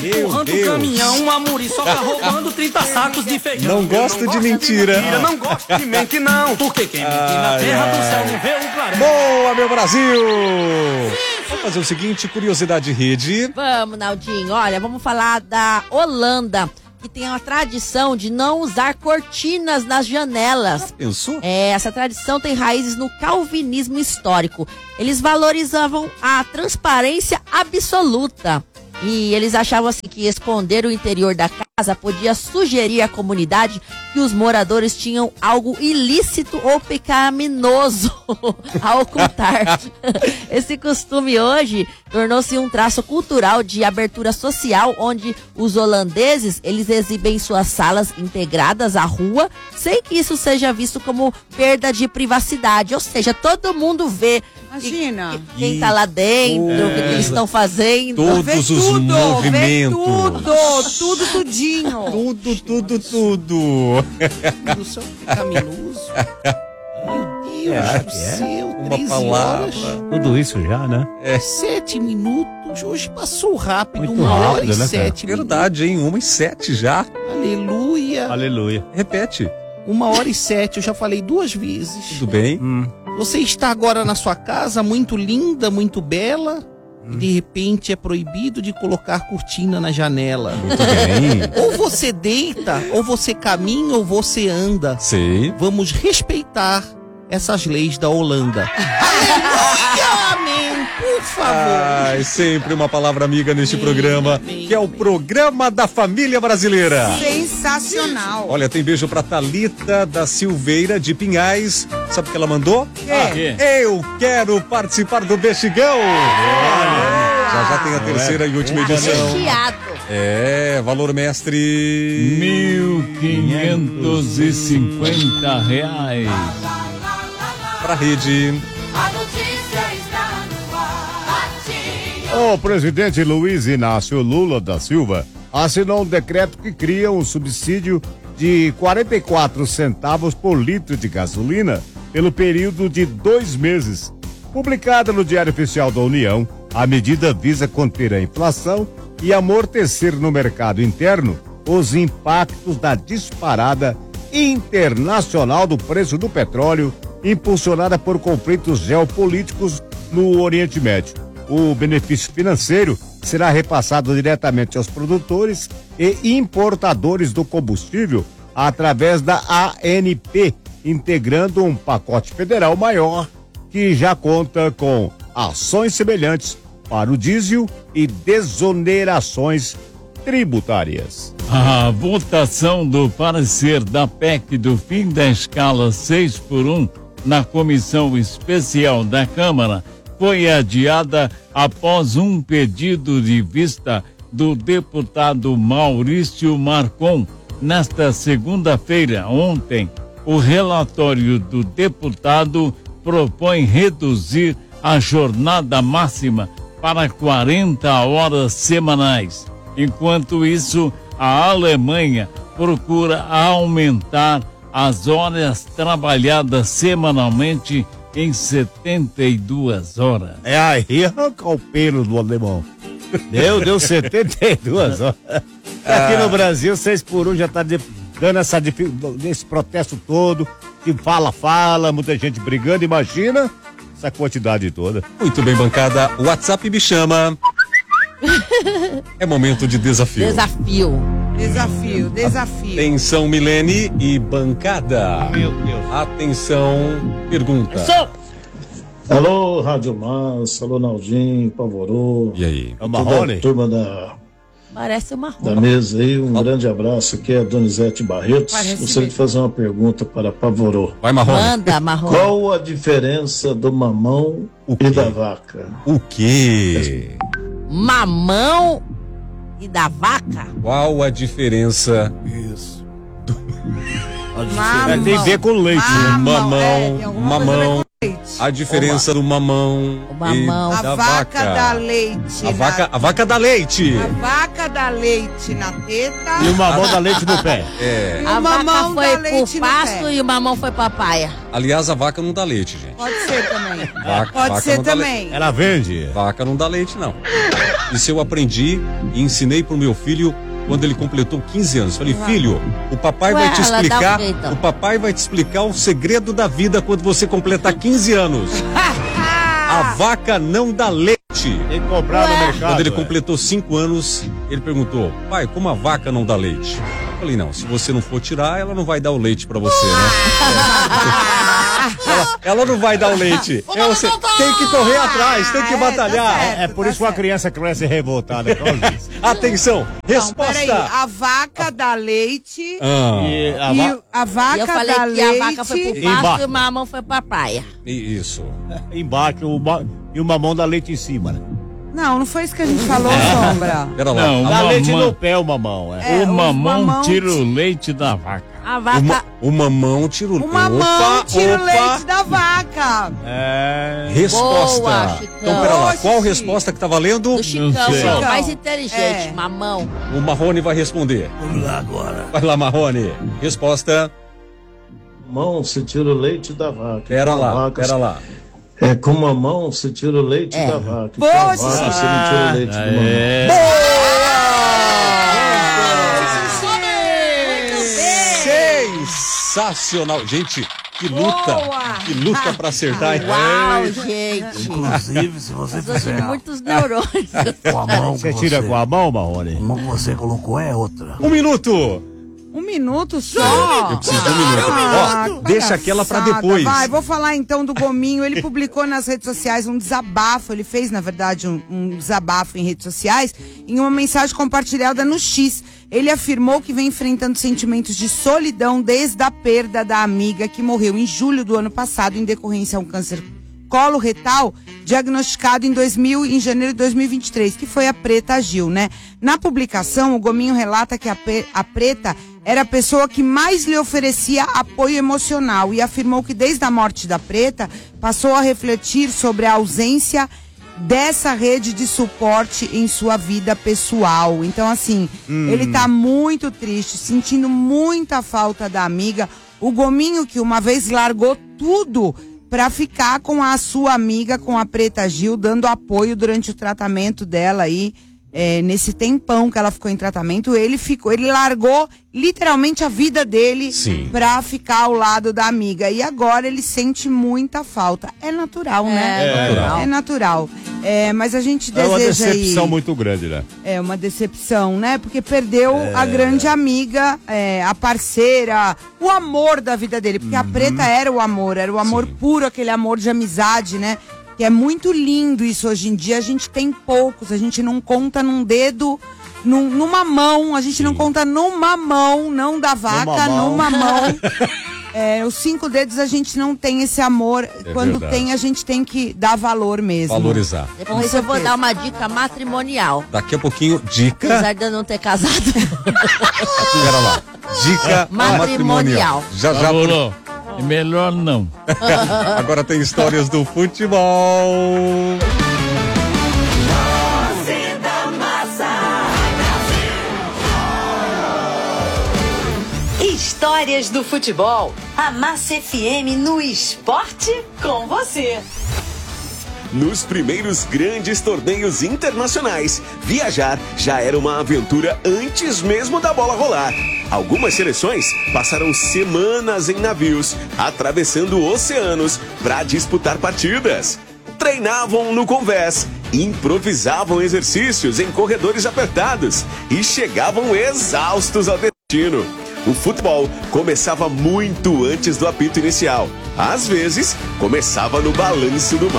Empurrando o caminhão, a muriçoca roubando 30 sacos de feijão. Não gosto de mentira. Não gosto de mente, não. Porque quem mente na terra do céu não vê o clarão. Boa, meu Brasil! Vamos fazer o seguinte, curiosidade rede. Vamos, Naldinho. Olha, vamos falar da Holanda, que tem a tradição de não usar cortinas nas janelas. Pensou? Essa tradição tem raízes no calvinismo histórico. Eles valorizavam a transparência absoluta. E eles achavam assim que esconder o interior da casa podia sugerir à comunidade que os moradores tinham algo ilícito ou pecaminoso a ocultar. Esse costume hoje tornou-se um traço cultural de abertura social, onde os holandeses, eles exibem suas salas integradas à rua, sem que isso seja visto como perda de privacidade. Ou seja, todo mundo vê. Imagina. Quem tá lá dentro, o que eles estão fazendo. Todos os movimentos. Tudo, tudinho. Tudo. Do céu pecaminoso. Meu Deus do céu, Uma 13 palavra. horas, Tudo isso já, né? 7 minutos. Hoje passou rápido, Muito 1 hora rápido, e né, 7 minutos. Verdade, hein? 1h07 já. Aleluia. Aleluia. Repete. 1 hora e 7, eu já falei 2 vezes. Tudo bem? Você está agora na sua casa, muito linda, muito bela, e de repente é proibido de colocar cortina na janela. Muito bem. Ou você deita, ou você caminha, ou você anda. Sei. Vamos respeitar essas leis da Holanda. Aleluia, amém, por favor. Ai, sempre uma palavra amiga neste programa, que é o programa da família brasileira. Sensacional. Olha, tem beijo pra Thalita da Silveira de Pinhais. Sabe o que ela mandou? Eu quero participar do Bexigão. Já tem a terceira e última edição. Recheado. Valor mestre. R$1.550. Pra rede. A notícia está no ar. O presidente Luiz Inácio Lula da Silva assinou um decreto que cria um subsídio de 44 centavos por litro de gasolina pelo período de 2 meses. Publicada no Diário Oficial da União, a medida visa conter a inflação e amortecer no mercado interno os impactos da disparada internacional do preço do petróleo, impulsionada por conflitos geopolíticos no Oriente Médio. O benefício financeiro será repassado diretamente aos produtores e importadores do combustível através da ANP, integrando um pacote federal maior que já conta com ações semelhantes para o diesel e desonerações tributárias. A votação do parecer da PEC do fim da escala 6x1 na Comissão Especial da Câmara foi adiada após um pedido de vista do deputado Maurício Marcon. Nesta segunda-feira, ontem, o relatório do deputado propõe reduzir a jornada máxima para 40 horas semanais. Enquanto isso, a Alemanha procura aumentar as horas trabalhadas semanalmente em 72 horas. Aí arranca o pelo do alemão. Deu 72 horas. Aqui no Brasil, 6x1 já tá dando esse protesto todo, que fala, muita gente brigando, imagina essa quantidade toda. Muito bem, bancada. O WhatsApp me chama. É momento de desafio. Desafio. Atenção, Milene e bancada. Meu Deus. Atenção, pergunta. Alô, Rádio Massa, alô, Naldinho, Pavorô. E aí? É o Marrone? Turma da Parece uma da rola. mesa aí, um grande abraço. Aqui é a Donizete Barretos. Gostaria de fazer uma pergunta para Pavorô. Vai, Marrone. Manda, Marrone. Qual a diferença do mamão e da vaca? O quê? Mamão e da vaca? Qual a diferença? Isso. Tem a ver com leite. Mamão. A diferença do mamão, mamão. e A da vaca dá leite. A vaca dá leite. A vaca dá leite na teta. E o mamão dá leite no pé. É. A mamão vaca dá foi leite pro no pasto pé. e o mamão foi pra paia. Aliás, a vaca não dá leite, gente. Pode ser também. Vaca Pode ser não dá também. leite. Ela vende. Vaca não dá leite, não. Isso eu aprendi e ensinei pro meu filho quando ele completou 15 anos. Falei, filho, o papai vai te ela dá explicar. o quê, então? O papai vai te explicar o segredo da vida quando você completar 15 anos. A vaca não dá leite. Tem que comprar no mercado. Quando ele completou 5 anos, ele perguntou, pai, como a vaca não dá leite? Eu falei, não, se você não for tirar, ela não vai dar o leite pra você, né? ela não vai dar o leite. Você tem que correr atrás, tem que batalhar. Tá certo, É por isso que uma criança cresce revoltada. Atenção, Não, resposta. peraí. A vaca dá leite. Ah, E a E a vaca E eu falei dá que leite. a vaca foi pro Embaixo. pasto e o mamão foi pra praia. isso. embaixo e o mamão dá leite em cima, né? Não foi isso que a gente falou, Sombra. Pera lá. Não, Dá o leite mamão- no pé o mamão, é. É, o mamão mamão tira o leite da vaca. A vaca. O mamão tira o leite. O mamão tira o leite da vaca. É. Resposta. Boa, Chicão. Então, pera lá. Boa, Qual Chico. resposta que tá valendo? Do Chicão, sei. foi o mais inteligente, É. mamão. O Marrone vai responder. Vamos lá agora. Vai lá, Marrone. Resposta. Mão, você tira o leite da vaca. Pera Com a lá, vaca, pera lá. É, com a mão você tira o leite da vaca. Com a Boa, vaca você não tira o leite do mamão. Sensacional. Gente, que luta. Boa. Que luta pra acertar, hein? Uau, gente. Inclusive, se você Hoje fizer muitos neurônios. com a mão Você que tira com a mão, Marrone? a mão que você colocou é outra. 1 minuto. 1 minuto só. Eu preciso de 1 minuto. Ó, deixa aquela pra depois. Vai, vou falar então do Gominho. Ele publicou nas redes sociais um desabafo. Ele fez, na verdade, um desabafo em redes sociais, em uma mensagem compartilhada no X. Ele afirmou que vem enfrentando sentimentos de solidão desde a perda da amiga que morreu em julho do ano passado em decorrência a um câncer coloretal diagnosticado em janeiro de 2023, que foi a Preta Gil, né? Na publicação, o Gominho relata que a Preta era a pessoa que mais lhe oferecia apoio emocional e afirmou que desde a morte da Preta passou a refletir sobre a ausência dessa rede de suporte em sua vida pessoal. Então, assim, ele tá muito triste, sentindo muita falta da amiga. O Gominho, que uma vez largou tudo pra ficar com a sua amiga, com a Preta Gil, dando apoio durante o tratamento dela aí, nesse tempão que ela ficou em tratamento, ele largou literalmente a vida dele pra ficar ao lado da amiga. E agora ele sente muita falta. É natural, né? É natural. Mas a gente deseja É uma decepção aí, muito grande, né? é uma decepção, né? Porque perdeu a grande amiga, a parceira, o amor da vida dele. Porque a Preta era o amor puro, aquele amor de amizade, né? Que é muito lindo isso hoje em dia. A gente tem poucos, a gente não conta num dedo, numa mão, a gente não conta numa mão, não da vaca, numa mão. Os 5 dedos a gente não tem esse amor. Quando verdade. tem, a gente tem que dar valor mesmo. Valorizar. Depois eu vou dar uma dica matrimonial. Daqui a pouquinho, dica. Apesar de eu não ter casado. Pera lá. Dica matrimonial. Já. Falou. É melhor não. Agora tem histórias do futebol. Histórias do futebol. A Massa FM no esporte com você. Nos primeiros grandes torneios internacionais, viajar já era uma aventura antes mesmo da bola rolar. Algumas seleções passaram semanas em navios, atravessando oceanos para disputar partidas. Treinavam no convés, improvisavam exercícios em corredores apertados e chegavam exaustos ao destino. O futebol começava muito antes do apito inicial. Às vezes, começava no balanço do mar.